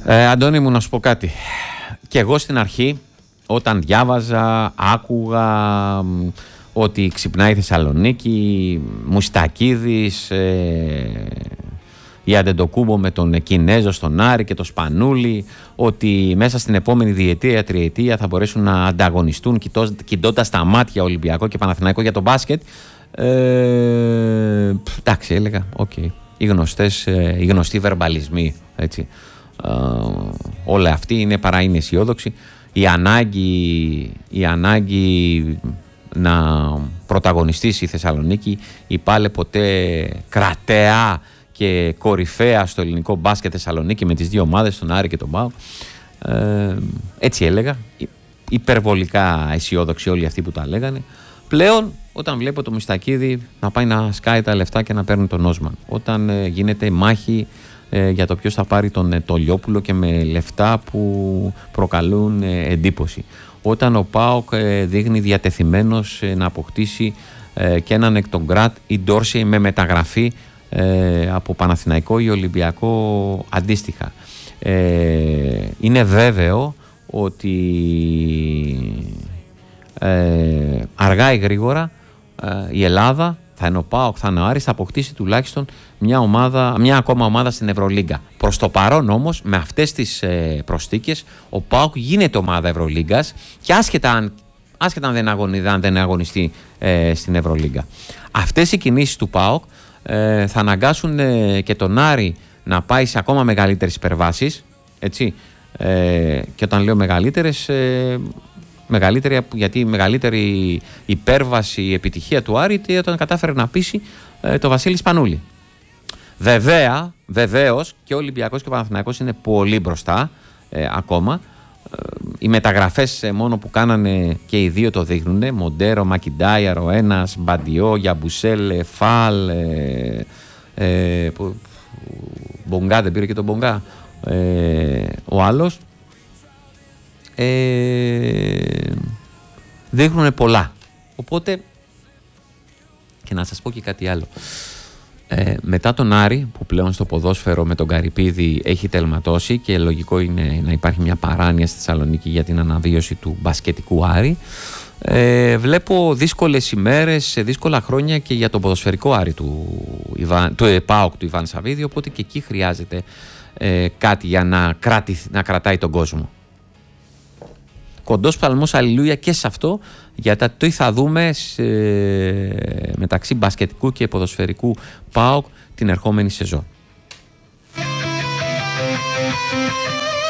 Αντώνη μου, να σου πω κάτι. Και εγώ στην αρχή, όταν διάβαζα, άκουγα ότι ξυπνάει η Θεσσαλονίκη, Μουστακίδης, η Αντετοκούμπο με τον Κινέζο στον Άρη και το Σπανούλη, ότι μέσα στην επόμενη διετία, τριετία θα μπορέσουν να ανταγωνιστούν κοιτώντας τα μάτια Ολυμπιακό και Παναθηναϊκό για το μπάσκετ. Εντάξει, έλεγα, okay. Οι γνωστοί βερμπαλισμοί, έτσι. Όλα αυτοί είναι αισιόδοξοι. Η ανάγκη να πρωταγωνιστήσει η Θεσσαλονίκη, η πάλε ποτέ κρατέα και κορυφαία στο ελληνικό μπάσκετ Θεσσαλονίκη με τις δύο ομάδες, τον Άρη και τον ΠΑΟΚ. Έτσι έλεγα. Υπερβολικά αισιόδοξοι όλοι αυτοί που τα λέγανε. Πλέον, όταν βλέπω το Μιστακίδη να πάει να σκάει τα λεφτά και να παίρνει τον Όσμαν, όταν γίνεται μάχη για το ποιος θα πάρει τον Τολιόπουλο και με λεφτά που προκαλούν εντύπωση, όταν ο ΠΑΟΚ δείχνει διατεθειμένος να αποκτήσει και έναν εκ των Γκρατ ή Ντόρσεϊ με μεταγραφή από Παναθηναϊκό ή Ολυμπιακό αντίστοιχα, είναι βέβαιο ότι αργά ή γρήγορα η Ελλάδα, θα είναι ο ΠΑΟΚ, θα είναι ο Άρης, θα αποκτήσει τουλάχιστον μια ακόμα ομάδα στην Ευρωλίγκα. Προς το παρόν όμως, με αυτές τις προσθήκες, ο ΠΑΟΚ γίνεται ομάδα Ευρωλίγκας και άσχετα αν δεν αγωνιστεί στην Ευρωλίγκα. Αυτές οι κινήσεις του ΠΑΟΚ θα αναγκάσουν και τον Άρη να πάει σε ακόμα μεγαλύτερες υπερβάσεις, έτσι. Και όταν λέω μεγαλύτερες, γιατί η μεγαλύτερη υπέρβαση, η επιτυχία του Άρη ήταν όταν κατάφερε να πείσει το Βασίλη Σπανούλη. Βεβαίως και ο Ολυμπιακός και ο Παναθηναϊκός είναι πολύ μπροστά ακόμα. Οι μεταγραφές μόνο που κάνανε και οι δύο το δείχνουν. Μοντέρο, Μακιντάιαρ, ο ένας, Μπαντιό, Γιαμπουσέλ, Φαλ, Μπογκά, δεν πήρε και τον Μπογκά, ο άλλος. Δείχνουν πολλά. Οπότε, και να σας πω και κάτι άλλο, μετά τον Άρη που πλέον στο ποδόσφαιρο με τον Καρυπίδη έχει τελματώσει και λογικό είναι να υπάρχει μια παράνοια στη Θεσσαλονίκη για την αναβίωση του μπασκετικού Άρη, βλέπω δύσκολες ημέρες, δύσκολα χρόνια και για τον ποδοσφαιρικό Άρη του ΠΑΟΚ του Ιβάν Σαββίδη, οπότε και εκεί χρειάζεται κάτι για να κρατάει τον κόσμο. Κοντός παλμός αλληλούια και σε αυτό, γιατί τι θα δούμε μεταξύ μπασκετικού και ποδοσφαιρικού ΠΑΟΚ την ερχόμενη σεζόν.